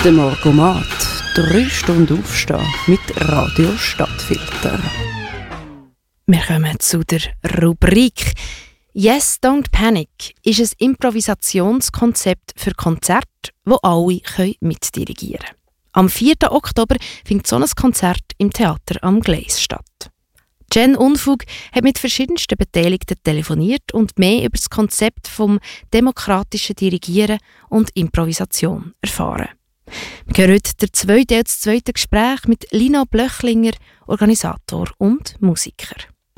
Der Morgomat. 3 Stunden aufstehen mit Radio Stadtfilter. Wir kommen zu der Rubrik «Yes, don't panic» ist ein Improvisationskonzept für Konzerte, das alle mitdirigieren können. Am 4. Oktober findet so ein Konzert im Theater am Gleis statt. Jen Unfug hat mit verschiedensten Beteiligten telefoniert und mehr über das Konzept vom demokratischen Dirigieren und Improvisation erfahren. Wir hören heute den zweiten Teil des zweiten Gespräch mit Lino Blöchlinger, Organisator und Musiker.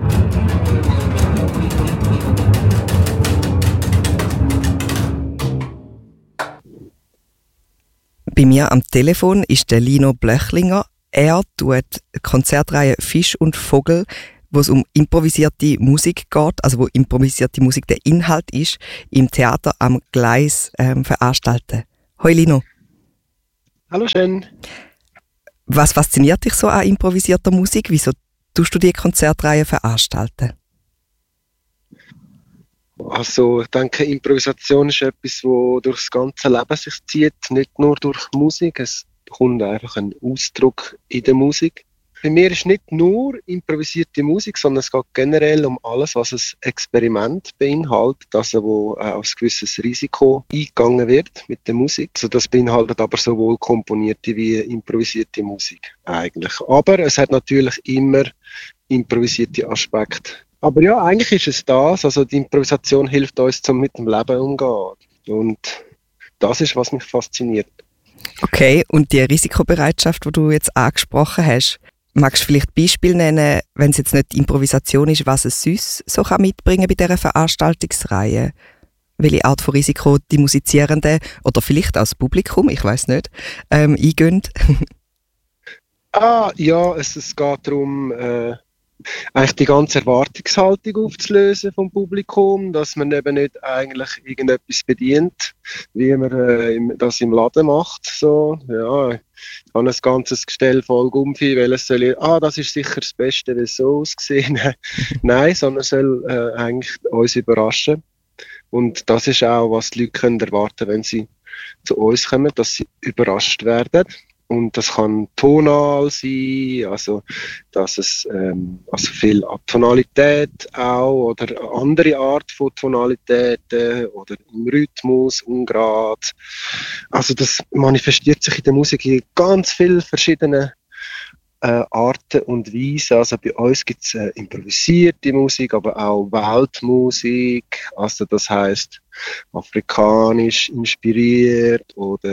Bei mir am Telefon ist der Lino Blöchlinger. Er tut die Konzertreihe «Fisch und Vogel», wo es um improvisierte Musik geht, also wo improvisierte Musik der Inhalt ist, im Theater am Gleis veranstalten. Hoi Lino. Hallo Jen. Was fasziniert dich so an improvisierter Musik? Wieso tust du die Konzertreihe veranstalten? Also ich denke, Improvisation ist etwas, das durch das ganze Leben sich zieht, nicht nur durch Musik. Es kommt einfach ein Ausdruck in der Musik. Bei mir ist nicht nur improvisierte Musik, sondern es geht generell um alles, was ein Experiment beinhaltet, also wo ein gewisses Risiko eingegangen wird mit der Musik. Also das beinhaltet aber sowohl komponierte wie improvisierte Musik eigentlich. Aber es hat natürlich immer improvisierte Aspekte. Aber ja, eigentlich ist es das. Also die Improvisation hilft uns, um mit dem Leben umzugehen. Und das ist, was mich fasziniert. Okay, und die Risikobereitschaft, die du jetzt angesprochen hast, magst du vielleicht Beispiele nennen, wenn es jetzt nicht Improvisation ist, was es sonst so mitbringen kann bei dieser Veranstaltungsreihe? Welche Art von Risiko die Musizierenden oder vielleicht auch das Publikum, ich weiss nicht, eingehen? Ja, es geht darum, eigentlich die ganze Erwartungshaltung aufzulösen vom Publikum, dass man eben nicht eigentlich irgendetwas bedient, wie man das im Laden macht. So, ja, ich habe ein ganzes Gestell voll Gumpfi, welches soll ich, das ist sicher das Beste, wie es so ausgesehen. Nein, sondern soll eigentlich uns überraschen. Und das ist auch, was die Leute können erwarten, wenn sie zu uns kommen, dass sie überrascht werden. Und das kann tonal sein, also dass es also viel Tonalität auch oder andere Art von Tonalitäten oder im Rhythmus, ungerade. Also das manifestiert sich in der Musik in ganz vielen verschiedenen Arten und Weisen. Also bei uns gibt es improvisierte Musik, aber auch Weltmusik. Also das heisst afrikanisch inspiriert oder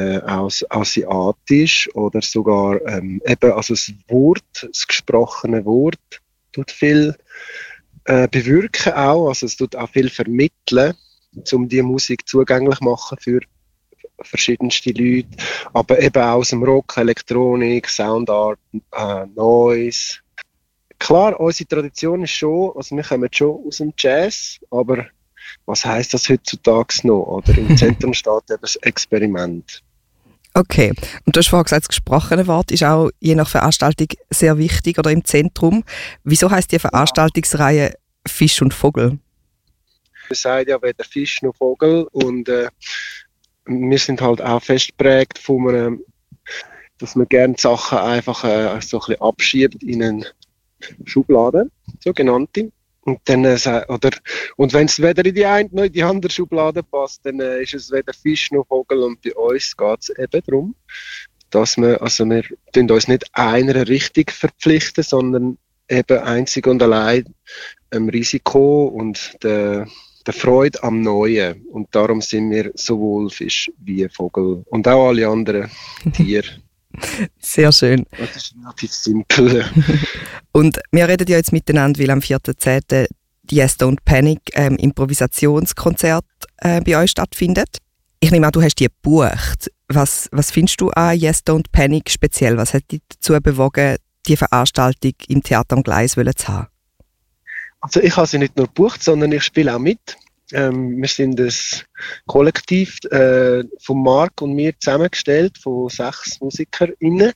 asiatisch oder sogar eben also das Wort, das gesprochene Wort tut viel bewirken auch, also es tut auch viel vermitteln, um die Musik zugänglich machen für verschiedenste Leute, aber eben auch aus dem Rock, Elektronik, Soundart, Noise. Klar, unsere Tradition ist schon, also wir kommen schon aus dem Jazz, aber was heisst das heutzutage noch? Oder im Zentrum steht eben das Experiment. Okay, und du hast vorhin gesagt, das gesprochene Wort ist auch je nach Veranstaltung sehr wichtig oder im Zentrum. Wieso heisst die Veranstaltungsreihe «Fisch und Vogel»? Man sagt ja weder Fisch noch Vogel und wir sind halt auch fest geprägt von einem, dass man gerne Sachen einfach so ein bisschen abschiebt in eine Schublade, sogenannte. Und dann, und wenn es weder in die eine noch in die andere Schublade passt, dann ist es weder Fisch noch Vogel. Und bei uns geht es eben darum, dass wir uns nicht einer Richtung verpflichten, sondern eben einzig und allein dem Risiko und der Freude am Neuen. Und darum sind wir sowohl Fisch wie Vogel und auch alle anderen Tiere. Sehr schön. Das ist relativ simpel. Und wir reden ja jetzt miteinander, weil am 4.10. die «Yes, don't panic» Improvisationskonzert bei euch stattfindet. Ich nehme an, du hast die gebucht. Was findest du an «Yes, don't panic» speziell? Was hat dich dazu bewogen, die Veranstaltung im Theater am Gleis zu haben? Also ich habe sie nicht nur gebucht, sondern ich spiele auch mit. Wir sind ein Kollektiv von Marc und mir zusammengestellt, von 6 MusikerInnen.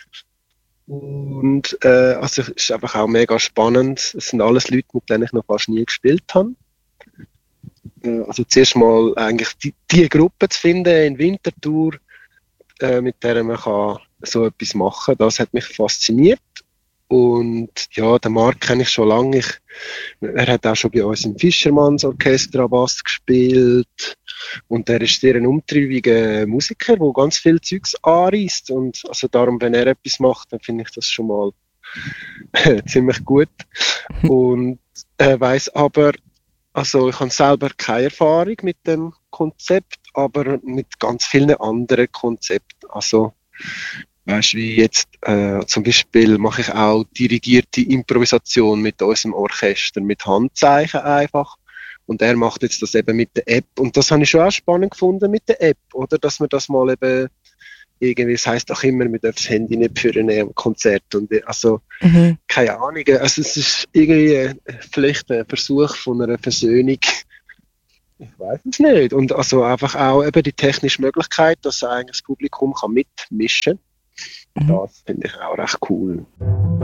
Und also es ist einfach auch mega spannend. Es sind alles Leute, mit denen ich noch fast nie gespielt habe. Also zuerst mal eigentlich die Gruppe zu finden in Winterthur, mit der man kann so etwas machen kann. Das hat mich fasziniert. Und ja, den Marc kenne ich schon lange. Er hat auch schon bei uns im Fischermanns Orchester Bass gespielt. Und er ist sehr ein umtriebiger Musiker, der ganz viel Zeugs anreisst. Und also darum, wenn er etwas macht, dann finde ich das schon mal ziemlich gut. Und weiss aber, also ich habe selber keine Erfahrung mit dem Konzept, aber mit ganz vielen anderen Konzepten. Also weißt du, wie jetzt zum Beispiel mache ich auch dirigierte Improvisation mit unserem Orchester, mit Handzeichen einfach. Und er macht jetzt das eben mit der App. Und das habe ich schon auch spannend gefunden mit der App, oder? Dass man das mal eben irgendwie, es heisst auch immer, man darf das Handy nicht führen am Konzert. Und also, keine Ahnung. Also es ist irgendwie vielleicht ein Versuch von einer Versöhnung. Ich weiß es nicht. Und also einfach auch eben die technische Möglichkeit, dass eigentlich das Publikum kann mitmischen kann. Das finde ich auch recht cool.